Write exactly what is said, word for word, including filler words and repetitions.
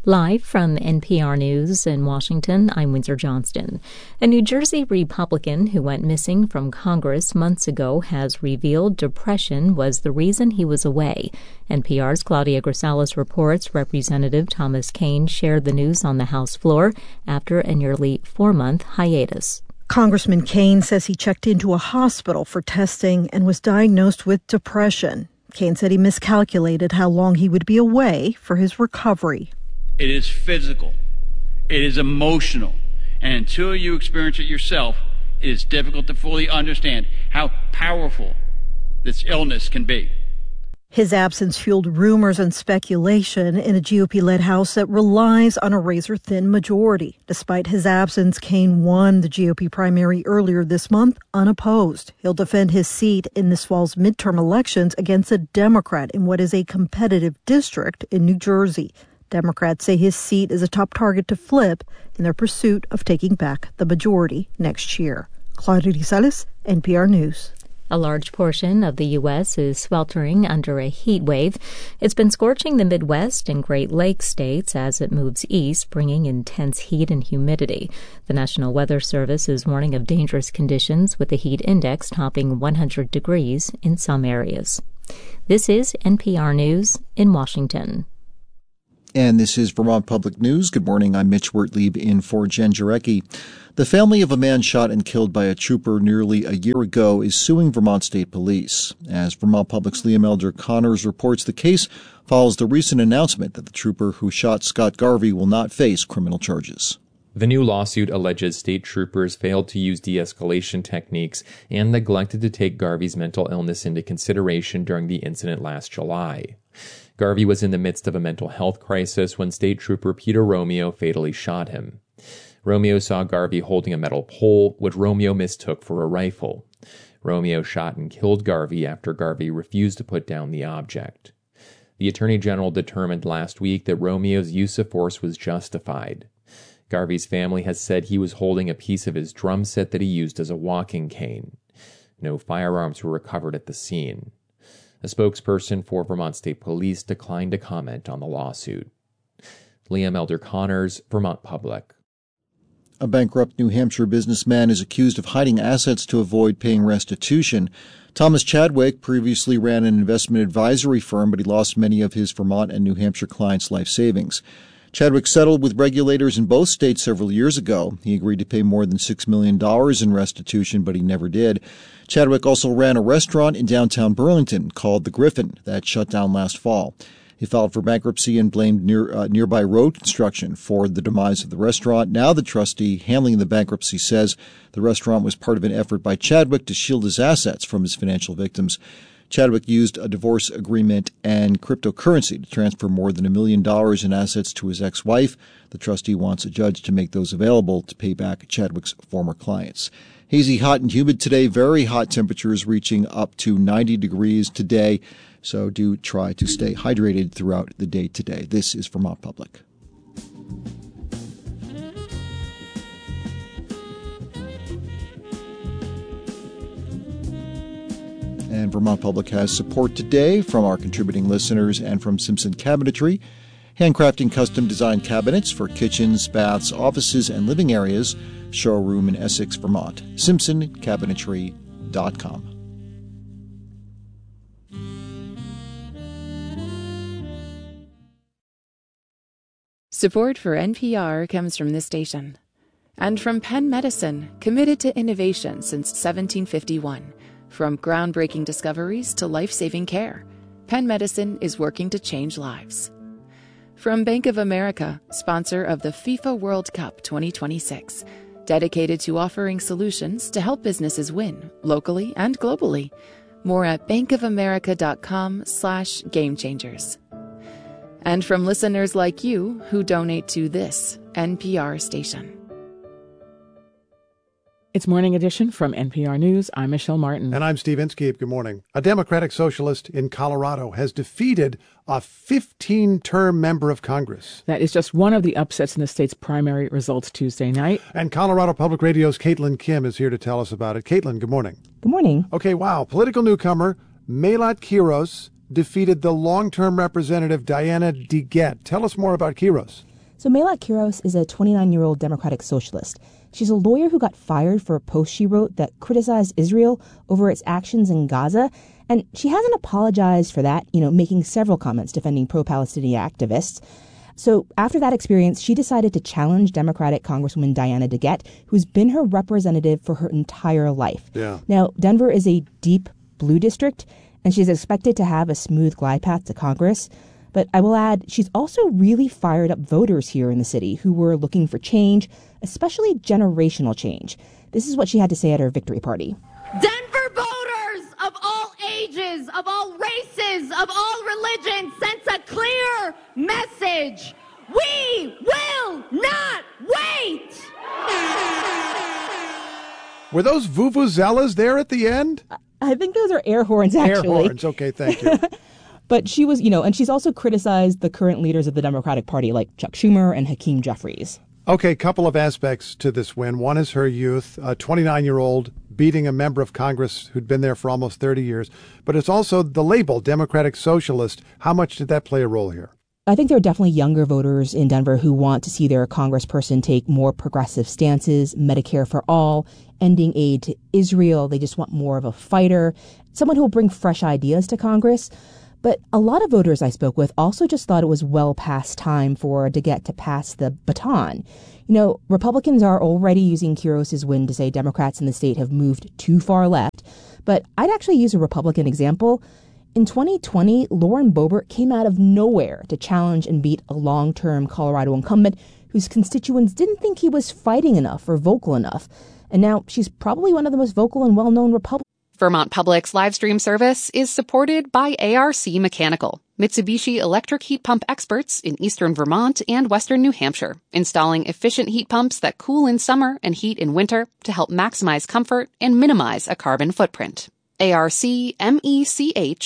Live from N P R News in Washington, I'm Windsor Johnston. A New Jersey Republican who went missing from Congress months ago has revealed depression was the reason he was away. N P R's Claudia Grisales reports Representative Thomas Kean shared the news on the House floor after a nearly four-month hiatus. Congressman Kean says he checked into a hospital for testing and was diagnosed with depression. Kean said he miscalculated how long he would be away for his recovery. It is physical. It is emotional. And until you experience it yourself, it is difficult to fully understand how powerful this illness can be. His absence fueled rumors and speculation in a G O P-led House that relies on a razor-thin majority. Despite his absence, Kean won the G O P primary earlier this month unopposed. He'll defend his seat in this fall's midterm elections against a Democrat in what is a competitive district in New Jersey. Democrats say his seat is a top target to flip in their pursuit of taking back the majority next year. Claudia Grisales, N P R News. A large portion of the U S is sweltering under a heat wave. It's been scorching the Midwest and Great Lakes states as it moves east, bringing intense heat and humidity. The National Weather Service is warning of dangerous conditions with the heat index topping one hundred degrees in some areas. This is N P R News in Washington. And this is Vermont Public News. Good morning. I'm Mitch Wertlieb in for Jen Jarecki. The family of a man shot and killed by a trooper nearly a year ago is suing Vermont State Police. As Vermont Public's Liam Elder Connors reports, the case follows the recent announcement that the trooper who shot Scott Garvey will not face criminal charges. The new lawsuit alleges state troopers failed to use de-escalation techniques and neglected to take Garvey's mental illness into consideration during the incident last July. Garvey was in the midst of a mental health crisis when State Trooper Peter Romeo fatally shot him. Romeo saw Garvey holding a metal pole, which Romeo mistook for a rifle. Romeo shot and killed Garvey after Garvey refused to put down the object. The Attorney General determined last week that Romeo's use of force was justified. Garvey's family has said he was holding a piece of his drum set that he used as a walking cane. No firearms were recovered at the scene. A spokesperson for Vermont State Police declined to comment on the lawsuit. Liam Elder Connors, Vermont Public. A bankrupt New Hampshire businessman is accused of hiding assets to avoid paying restitution. Thomas Chadwick previously ran an investment advisory firm, but he lost many of his Vermont and New Hampshire clients' life savings. Chadwick settled with regulators in both states several years ago. He agreed to pay more than six million dollars in restitution, but he never did. Chadwick also ran a restaurant in downtown Burlington called The Griffin that shut down last fall. He filed for bankruptcy and blamed near, uh, nearby road construction for the demise of the restaurant. Now the trustee handling the bankruptcy says the restaurant was part of an effort by Chadwick to shield his assets from his financial victims. Chadwick used a divorce agreement and cryptocurrency to transfer more than a million dollars in assets to his ex-wife. The trustee wants a judge to make those available to pay back Chadwick's former clients. Hazy, hot, and humid today. Very hot temperatures reaching up to ninety degrees today. So do try to stay hydrated throughout the day today. This is Vermont Public. And Vermont Public has support today from our contributing listeners and from Simpson Cabinetry, handcrafting custom-designed cabinets for kitchens, baths, offices, and living areas. Showroom in Essex, Vermont. Simpson Cabinetry dot com. Support for N P R comes from this station and from Penn Medicine, committed to innovation since seventeen fifty-one. From groundbreaking discoveries to life-saving care, Penn Medicine is working to change lives. From Bank of America, sponsor of the FIFA World Cup twenty twenty-six, dedicated to offering solutions to help businesses win locally and globally. More at bankofamerica.com slash game changers. And from listeners like you who donate to this N P R station. It's Morning Edition from N P R News. I'm Michelle Martin. And I'm Steve Inskeep. Good morning. A Democratic socialist in Colorado has defeated a fifteen-term member of Congress. That is just one of the upsets in the state's primary results Tuesday night. And Colorado Public Radio's Caitlin Kim is here to tell us about it. Caitlin, good morning. Good morning. Okay, wow. Political newcomer Melat Quiros defeated the long-term representative Diana DeGette. Tell us more about Quiros. So Melat Quiros is a twenty-nine-year-old Democratic socialist. She's a lawyer who got fired for a post she wrote that criticized Israel over its actions in Gaza. And she hasn't apologized for that, you know, making several comments defending pro-Palestinian activists. So after that experience, she decided to challenge Democratic Congresswoman Diana DeGette, who's been her representative for her entire life. Yeah. Now, Denver is a deep blue district, and she's expected to have a smooth glide path to Congress. But I will add, she's also really fired up voters here in the city who were looking for change, especially generational change. This is what she had to say at her victory party. Denver voters of all ages, of all races, of all religions sense a clear message. We will not wait! Were those vuvuzelas there at the end? I think those are air horns, actually. Air horns, okay, thank you. But she was, you know, and she's also criticized the current leaders of the Democratic Party, like Chuck Schumer and Hakeem Jeffries. Okay, couple of aspects to this win. One is her youth, a twenty-nine-year-old beating a member of Congress who'd been there for almost thirty years. But it's also the label, Democratic Socialist. How much did that play a role here? I think there are definitely younger voters in Denver who want to see their congressperson take more progressive stances, Medicare for all, ending aid to Israel. They just want more of a fighter, someone who will bring fresh ideas to Congress. But a lot of voters I spoke with also just thought it was well past time for DeGette to pass the baton. You know, Republicans are already using Quiros' win to say Democrats in the state have moved too far left. But I'd actually use a Republican example. In twenty twenty, Lauren Boebert came out of nowhere to challenge and beat a long-term Colorado incumbent whose constituents didn't think he was fighting enough or vocal enough. And now she's probably one of the most vocal and well-known Republicans. Vermont Public's live stream service is supported by A R C Mechanical, Mitsubishi electric heat pump experts in eastern Vermont and western New Hampshire, installing efficient heat pumps that cool in summer and heat in winter to help maximize comfort and minimize a carbon footprint. A R C mechanical